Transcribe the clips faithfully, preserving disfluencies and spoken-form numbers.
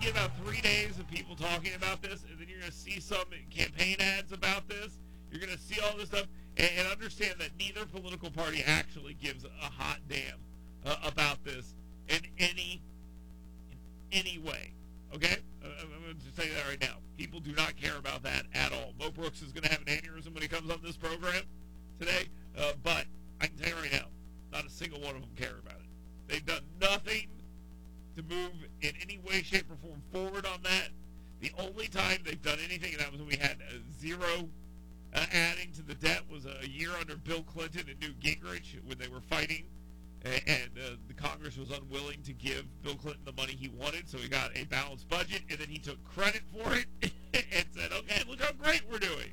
get about three days of people talking about this, and then you're going to see some campaign ads about this. You're going to see all this stuff, and, and understand that neither political party actually gives a hot damn uh, about this in any in any way. Okay? Uh, I'm going to say that right now. People do not care about that at all. Mo Brooks is going to have an aneurysm when he comes on this program today, uh, but I can tell you right now, not a single one of them care about it. They've done nothing to move in any way, shape, or form forward on that. The only time they've done anything, and that was when we had uh, zero uh, adding to the debt, was a year under Bill Clinton and Newt Gingrich when they were fighting, and, and uh, the Congress was unwilling to give Bill Clinton the money he wanted, so he got a balanced budget, and then he took credit for it and said, okay, look how great we're doing.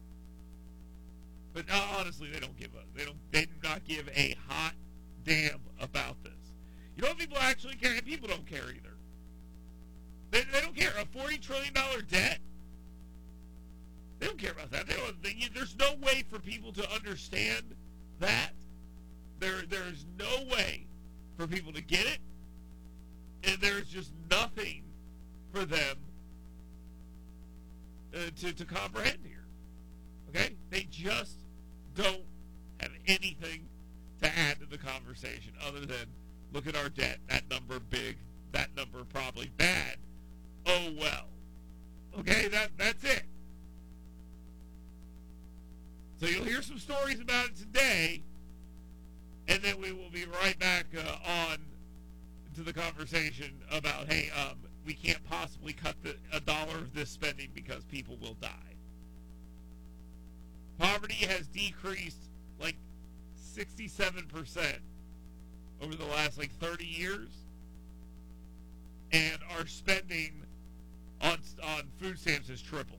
But uh, honestly, they don't give a, they don't, they do not give a hot damn about this. You know what people actually care? People don't care either. They, they don't care. A forty trillion dollars debt? They don't care about that. They don't, they, there's no way for people to understand that. There, There's no way for people to get it. And there's just nothing for them uh, to, to comprehend here. Okay? They just don't have anything to add to the conversation other than, look at our debt. That number big. That number probably bad. Oh, well. Okay, that that's it. So you'll hear some stories about it today, and then we will be right back uh, on to the conversation about, hey, um, we can't possibly cut the, a dollar of this spending because people will die. Poverty has decreased like sixty-seven percent over the last like thirty years, and our spending on on food stamps has tripled.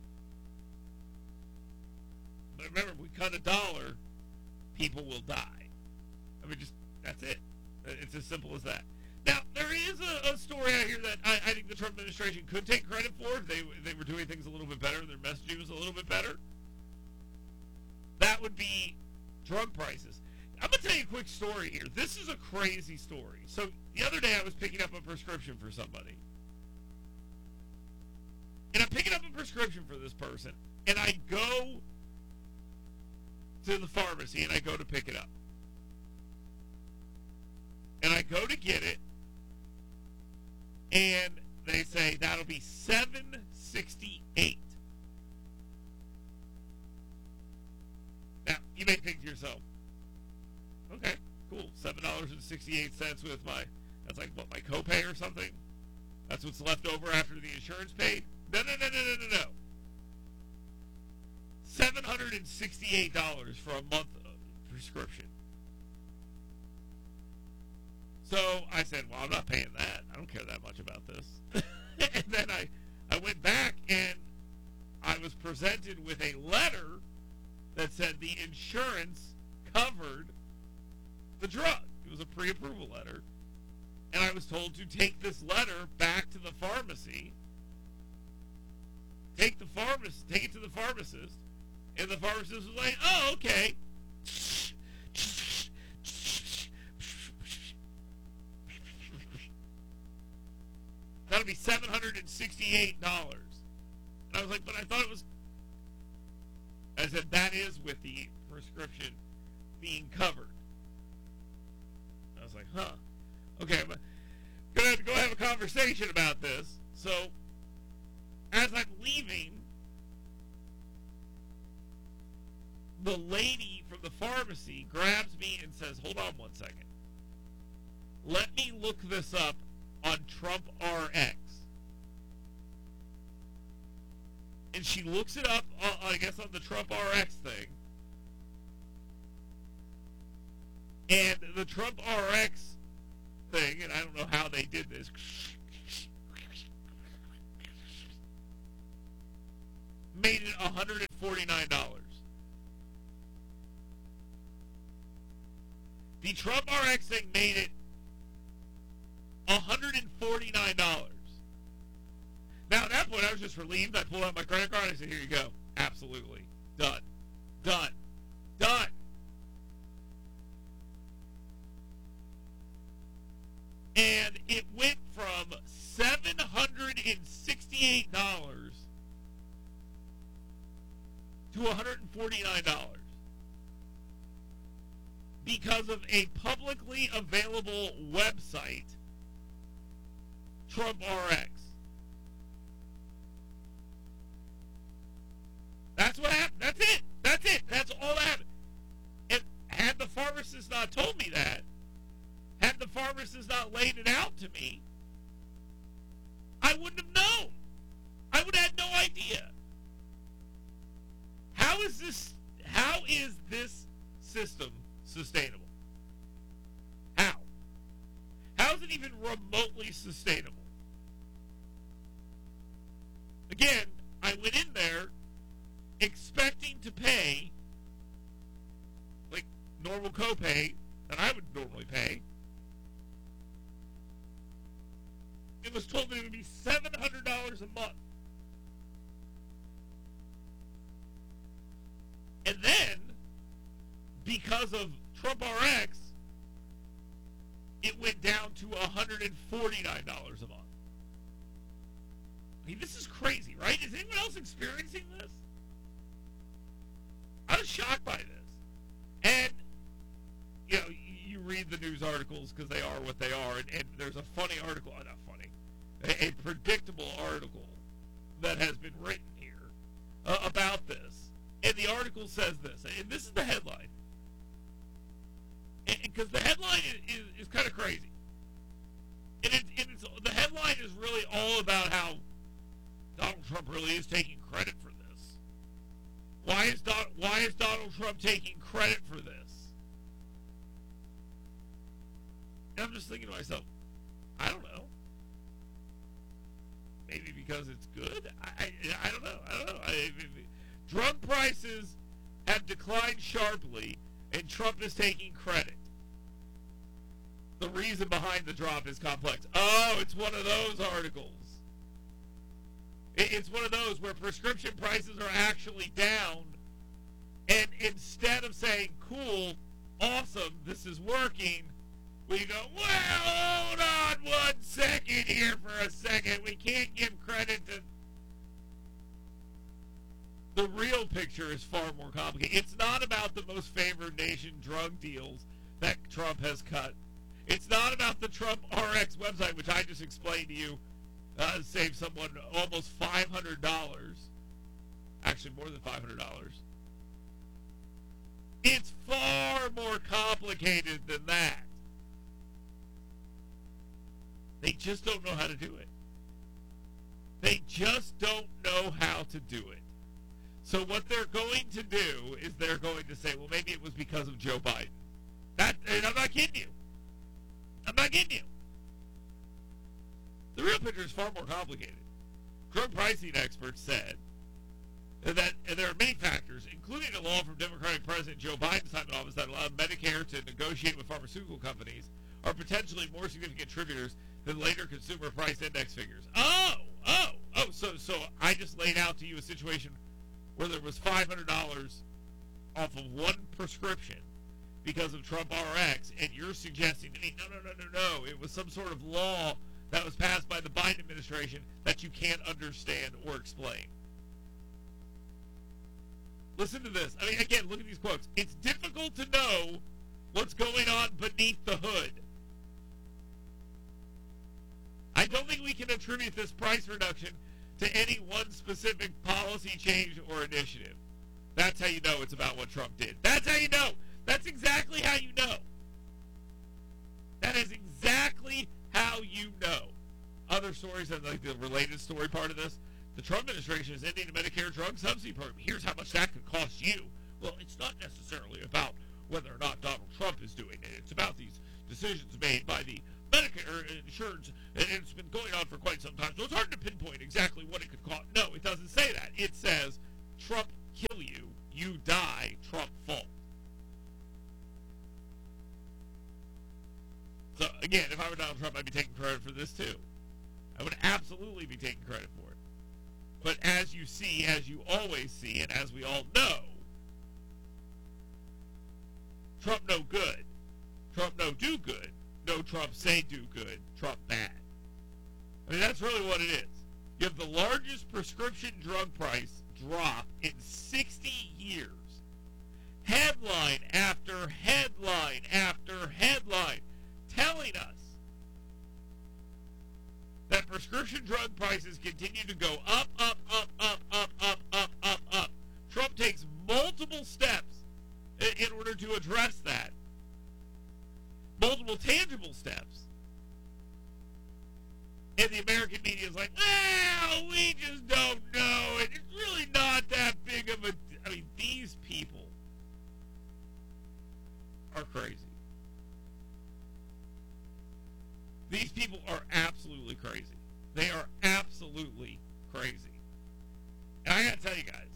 But remember, if we cut a dollar, people will die. I mean, just that's it. It's as simple as that. Now, there is a, a story out here that I, I think the Trump administration could take credit for if they they were doing things a little bit better, their messaging was a little bit better. That would be drug prices. I'm going to tell you a quick story here. This is a crazy story. So the other day I was picking up a prescription for somebody. And I'm picking up a prescription for this person. And I go to the pharmacy and I go to pick it up. And I go to get it. And they say that'll be seven sixty-eight. Now, you may think to yourself, okay, cool, seven dollars and sixty-eight cents with my, that's like, what, my copay or something? That's what's left over after the insurance paid? No, no, no, no, no, no, no. seven hundred sixty-eight dollars for a month of prescription. So I said, well, I'm not paying that. I don't care that much about this. And then I, I went back and I was presented with a letter that said the insurance covered the drug. It was a pre-approval letter. And I was told to take this letter back to the pharmacy, take the pharmacist, take it to the pharmacist, and the pharmacist was like, oh, okay. That'll be seven hundred sixty-eight dollars. And I was like, but I thought it was, I said, that is with the prescription being covered. I was like, huh. Okay, I'm going to have to go have a conversation about this. So, as I'm leaving, the lady from the pharmacy grabs me and says, hold on one second. Let me look this up on Trump R X. And she looks it up, uh, I guess, on the Trump R X thing. And the Trump R X thing, and I don't know how they did this, made it one hundred forty-nine dollars. The Trump R X thing made it one hundred forty-nine dollars. Now, at that point, I was just relieved. I pulled out my credit card and I said, here you go. Absolutely. Done. Done. Done. And it went from seven hundred eighty-eight dollars to one hundred forty-nine dollars because of a publicly available website, Trump R X. That's what happened. That's it. That's it. That's all that happened. And had the pharmacist not told me that, had the pharmacist not laid it out to me, I wouldn't have known. I would have had no idea. How is this, how is this system sustainable? How? How is it even remotely sustainable? Again, I went in there expecting to pay like normal copay that I would normally pay. It was told that it would be seven hundred dollars a month. And then, because of Trump R X, it went down to one hundred forty-nine dollars a month. I mean, this is crazy, right? Is anyone else experiencing this? I was shocked by this. And, you know, you read the news articles because they are what they are, and, and there's a funny article, not funny, a, a predictable article that has been written here uh, about this. And the article says this, and this is the headline. Because the headline is, is, is kind of crazy. And, it, and it's, the headline is really all about how Donald Trump really is taking credit for this. Why is, Don, why is Donald Trump taking credit for this? And I'm just thinking to myself, I don't know. Maybe because it's good? I, I, I don't know. I don't know. I, I, drug prices have declined sharply, and Trump is taking credit. The reason behind the drop is complex. Oh, it's one of those articles. It's one of those where prescription prices are actually down, and instead of saying, cool, awesome, this is working, we go, well, hold on one second here for a second. We can't give credit to... The real picture is far more complicated. It's not about the most favored nation drug deals that Trump has cut. It's not about the Trump R X website, which I just explained to you, uh, saved someone almost five hundred dollars. Actually, more than five hundred dollars. It's far more complicated than that. They just don't know how to do it. They just don't know how to do it. So what they're going to do is they're going to say, well, maybe it was because of Joe Biden. That, and I'm not kidding you. I'm not kidding you. The real picture is far more complicated. Drug pricing experts said that there are many factors, including a law from Democratic President Joe Biden's time in office that allowed Medicare to negotiate with pharmaceutical companies, are potentially more significant contributors than later consumer price index figures. Oh, oh, oh, so so I just laid out to you a situation where there was five hundred dollars off of one prescription because of Trump R X, and you're suggesting to me, no, no, no, no, no, it was some sort of law that was passed by the Biden administration that you can't understand or explain. Listen to this. I mean, again, look at these quotes. It's difficult to know what's going on beneath the hood. I don't think we can attribute this price reduction to any one specific policy change or initiative. That's how you know it's about what Trump did. That's how you know. That's exactly how you know. That is exactly how you know. Other stories, and like the related story part of this, the Trump administration is ending the Medicare drug subsidy program. Here's how much that could cost you. Well, it's not necessarily about whether or not Donald Trump is doing it. It's about these decisions made by the Medicare insurance, and it's been going on for quite some time, so it's hard to pinpoint exactly what it could cost. No, it doesn't say that. It says, Trump kill you, you die, Trump fault. So, again, if I were Donald Trump, I'd be taking credit for this, too. I would absolutely be taking credit for it. But as you see, as you always see, and as we all know, Trump no good. Trump no do good. No Trump say do good. Trump bad. I mean, that's really what it is. You have the largest prescription drug price drop in sixty years. Headline after headline after headline telling us that prescription drug prices continue to go up, up, up, up, up, up, up, up, up. Trump takes multiple steps in order to address that. Multiple tangible steps. And the American media is like, well, we just don't know. It's really not that big of a... I mean, these people are crazy. These people are absolutely crazy. They are absolutely crazy. And I gotta tell you guys,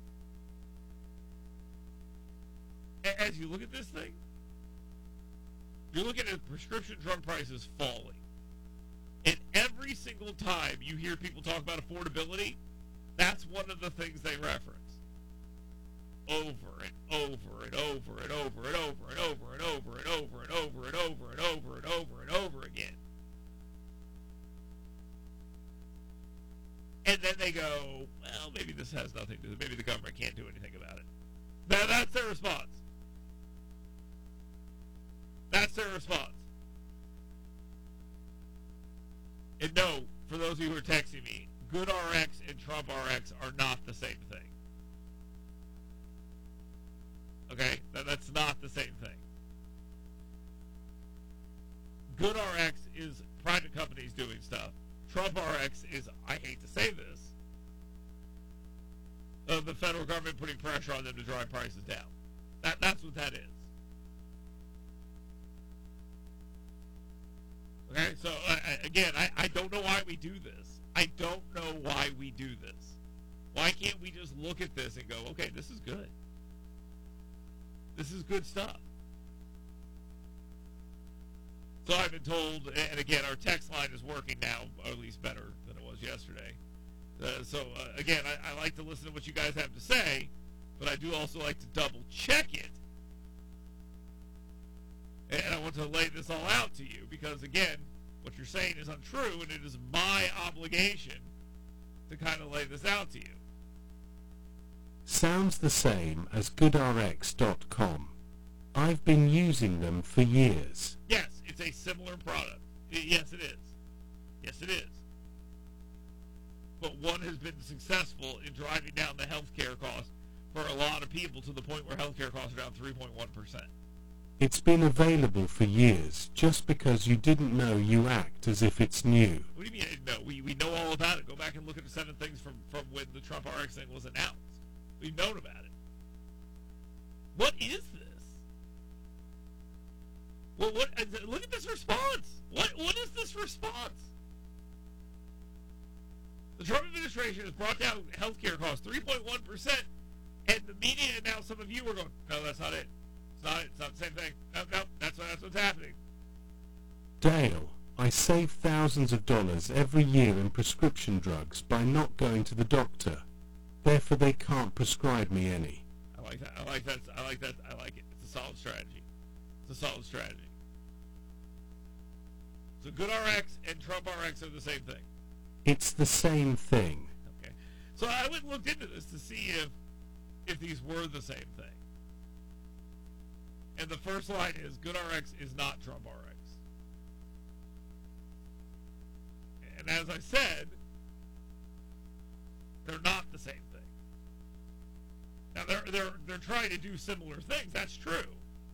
as you look at this thing, you're looking at prescription drug prices falling. And every single time you hear people talk about affordability, that's one of the things they reference. Over and over and over and over and over and over and over and over and over and over and over and over and over again. And then they go, well, maybe this has nothing to do. Maybe the government can't do anything about it. That, that's their response. That's their response. And no, for those of you who are texting me, GoodRx and TrumpRx are not the same thing. Okay? That, that's not the same thing. GoodRx is private companies doing stuff. TrumpRx is, I hate to say this, uh, the federal government putting pressure on them to drive prices down. That, that's what that is. Okay, so uh, again, I, I don't know why we do this. I don't know why we do this. Why can't we just look at this and go, okay, this is good. This is good stuff. So I've been told, and again, our text line is working now, or at least better than it was yesterday. Uh, so uh, again, I, I like to listen to what you guys have to say, but I do also like to double check it. And I want to lay this all out to you because, again, what you're saying is untrue, and it is my obligation to kind of lay this out to you. Sounds the same as good R X dot com. I've been using them for years. Yes, it's a similar product. Yes, it is. Yes, it is. But one has been successful in driving down the healthcare costs for a lot of people to the point where healthcare costs are down three point one percent. It's been available for years. Just because you didn't know, you act as if it's new. What do you mean? No, we, we know all about it. Go back and look at the seven things from, from when the Trump R X thing was announced. We've known about it. What is this? Well, what? Look at this response. What? What is this response? The Trump administration has brought down healthcare costs three point one percent, and the media and now some of you are going, no, that's not it. It's not it. It's not the same thing. No, no, that's, that's what's happening. Dale, I save thousands of dollars every year in prescription drugs by not going to the doctor. Therefore, they can't prescribe me any. I like that. I like that. I like that. I like it. It's a solid strategy. It's a solid strategy. So GoodRx and TrumpRx are the same thing. It's the same thing. Okay. So I went and looked into this to see if if these were the same thing. And the first line is GoodRx is not TrumpRx. And as I said, they're not the same thing. Now they're they're they're trying to do similar things. That's true.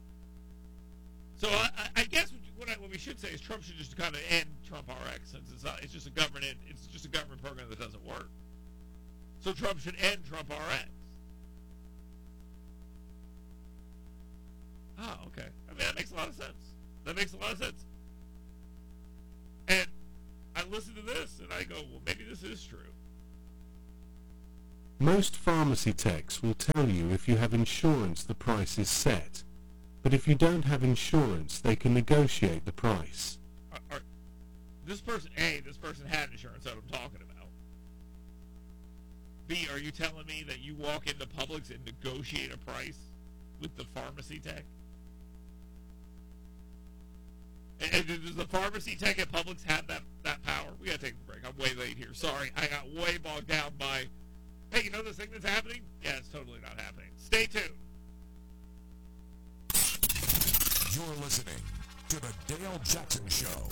So I, I guess what, I, what we should say is Trump should just kind of end TrumpRx since it's not, it's just a government it's just a government program that doesn't work. So Trump should end TrumpRx. Oh, okay. I mean that makes a lot of sense. That makes a lot of sense. And I listen to this and I go, well, maybe this is true. Most pharmacy techs will tell you if you have insurance the price is set. But if you don't have insurance, they can negotiate the price. Are, are, this person, A, this person had insurance that I'm talking about. B, are you telling me that you walk into Publix and negotiate a price with the pharmacy tech? And, and does the pharmacy tech at Publix have that, that power? We We got to take a break. I'm way late here. Sorry. I got way bogged down by, hey, you know this thing that's happening? Yeah, it's totally not happening. Stay tuned. You're listening to the Dale Jackson Show.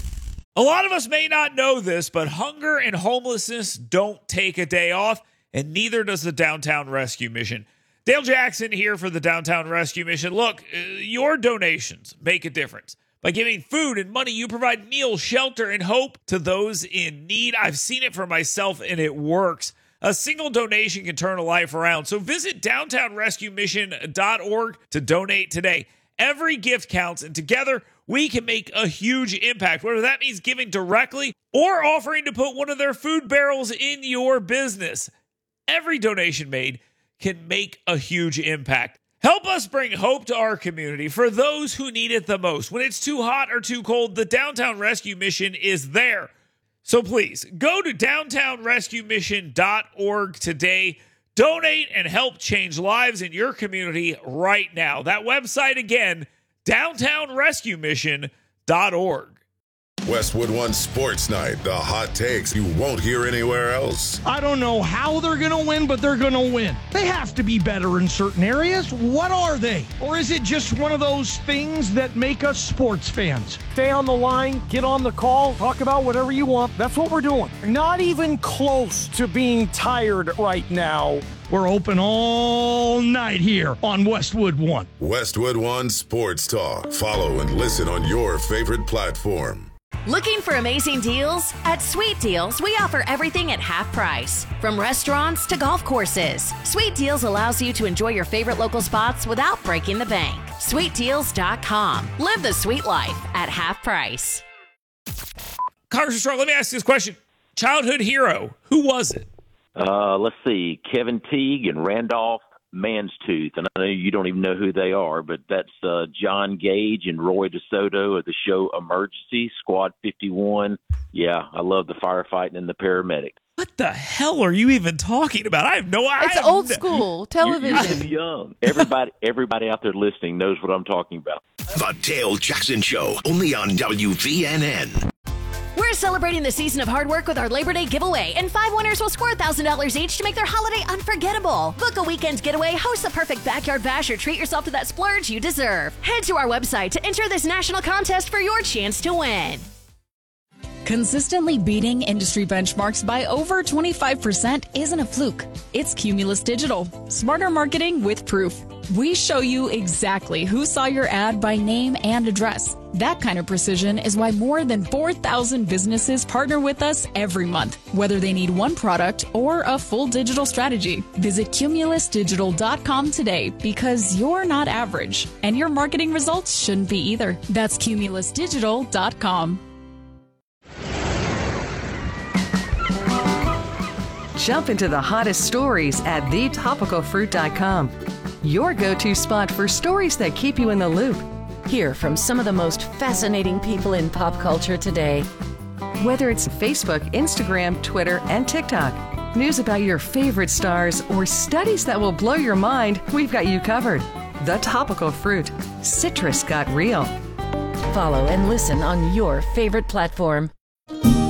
A lot of us may not know this, but hunger and homelessness don't take a day off, and neither does the Downtown Rescue Mission. Dale Jackson here for the Downtown Rescue Mission. Look, uh, your donations make a difference. By giving food and money, you provide meals, shelter, and hope to those in need. I've seen it for myself, and it works. A single donation can turn a life around. So visit downtown rescue mission dot org to donate today. Every gift counts, and together we can make a huge impact, whether that means giving directly or offering to put one of their food barrels in your business. Every donation made can make a huge impact. Help us bring hope to our community for those who need it the most. When it's too hot or too cold, the Downtown Rescue Mission is there. So please, go to downtown rescue mission dot org today. Donate and help change lives in your community right now. That website again, downtown rescue mission dot org. Westwood One Sports Night, the hot takes you won't hear anywhere else. I don't know how they're going to win, but they're going to win. They have to be better in certain areas. What are they? Or is it just one of those things that make us sports fans? Stay on the line, get on the call, talk about whatever you want. That's what we're doing. Not even close to being tired right now. We're open all night here on Westwood One. Westwood One Sports Talk. Follow and listen on your favorite platform. Looking for amazing deals? At Sweet Deals, we offer everything at half price. From restaurants to golf courses, Sweet Deals allows you to enjoy your favorite local spots without breaking the bank. sweet deals dot com. Live the sweet life at half price. Congressman Strong, let me ask you this question. Childhood hero, who was it? Uh, let's see, Kevin Teague and Randolph Manstooth. And I know you don't even know who they are, but that's uh, John Gage and Roy DeSoto of the show Emergency, Squad fifty-one. Yeah, I love the firefighting and the paramedic. What the hell are you even talking about? I have no idea. It's old school television. You're, you're too young. Everybody, everybody out there listening knows what I'm talking about. The Dale Jackson Show, only on W V N N. We're celebrating the season of hard work with our Labor Day giveaway, and five winners will score one thousand dollars each to make their holiday unforgettable. Book a weekend getaway, host the perfect backyard bash, or treat yourself to that splurge you deserve. Head to our website to enter this national contest for your chance to win. Consistently beating industry benchmarks by over twenty-five percent isn't a fluke. It's Cumulus Digital. Smarter marketing with proof. We show you exactly who saw your ad by name and address. That kind of precision is why more than four thousand businesses partner with us every month, whether they need one product or a full digital strategy. Visit cumulus digital dot com today, because you're not average, and your marketing results shouldn't be either. That's cumulus digital dot com. Jump into the hottest stories at the topical fruit dot com. Your go-to spot for stories that keep you in the loop. Hear from some of the most fascinating people in pop culture today. Whether it's Facebook, Instagram, Twitter, and TikTok, news about your favorite stars, or studies that will blow your mind, we've got you covered. The Topical Fruit. Citrus got real. Follow and listen on your favorite platform.